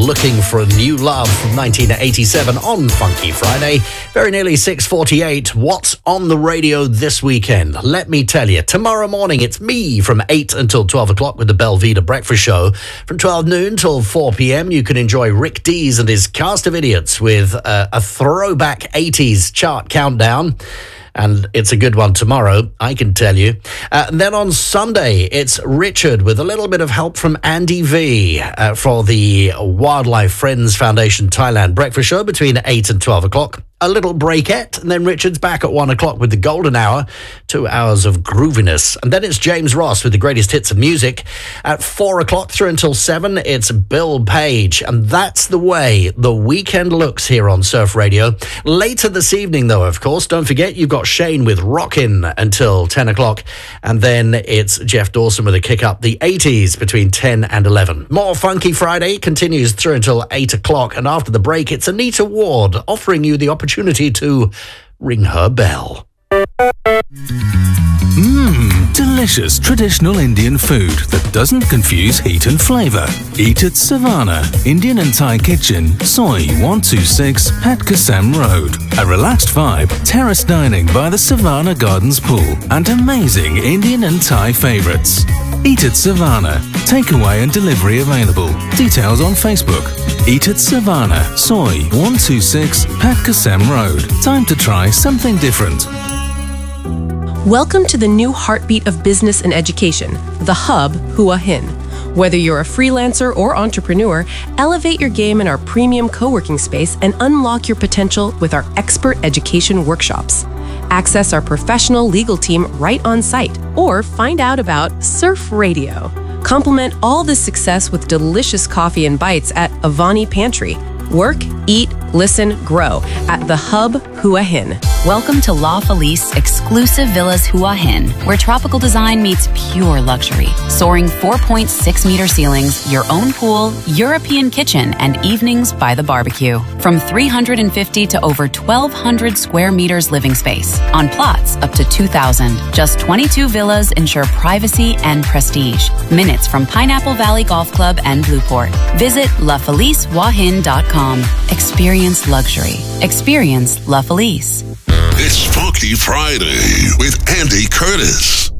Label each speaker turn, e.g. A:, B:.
A: Looking for a New Love from 1987 on Funky Friday. Very nearly 6:48. What's on the radio this weekend? Let me tell you. Tomorrow morning, it's me from 8 until 12 o'clock with the Belvita Breakfast Show. From 12 noon till 4 p.m., you can enjoy Rick Dees and his cast of idiots with a throwback 80s chart countdown. And it's a good one tomorrow, I can tell you. And then on Sunday, it's Richard with a little bit of help from Andy V for the Wildlife Friends Foundation Thailand Breakfast Show between 8 and 12 o'clock. A little breakette, and then Richard's back at 1 o'clock with the Golden Hour, 2 hours of grooviness. And then it's James Ross with the greatest hits of music. At 4 o'clock through until 7, it's Bill Page. And that's the way the weekend looks here on Surf Radio. Later this evening, though, of course, don't forget, you've got Shane with Rockin' until 10 o'clock. And then it's Jeff Dawson with a kick up the 80s between 10 and 11. More Funky Friday continues through until 8 o'clock. And after the break, it's Anita Ward offering you the opportunity to ring her bell.
B: Delicious traditional Indian food that doesn't confuse heat and flavour. Eat at Savannah, Indian and Thai Kitchen, Soy 126, Patkasam Road. A relaxed vibe, terrace dining by the Savannah Gardens pool, and amazing Indian and Thai favourites. Eat at Savannah. Takeaway and delivery available. Details on Facebook. Eat at Savannah, Soy 126, Patkasam Road. Time to try something different.
C: Welcome to the new heartbeat of business and education, the Hub Hua Hin. Whether you're a freelancer or entrepreneur, elevate your game in our premium co-working space and unlock your potential with our expert education workshops. Access our professional legal team right on site or find out about Surf Radio. Complement all this success with delicious coffee and bites at Avani Pantry. Work, eat, listen, grow at the Hub Hua Hin.
D: Welcome to La Felice exclusive Villas Hua Hin, where tropical design meets pure luxury. Soaring 4.6-meter ceilings, your own pool, European kitchen, and evenings by the barbecue. From 350 to over 1,200 square meters living space on plots up to 2,000. Just 22 villas ensure privacy and prestige. Minutes from Pineapple Valley Golf Club and Blueport. Visit LaFeliceWahin.com. Experience luxury. Experience La Felice.
E: It's Funky Friday with Andy Curtis.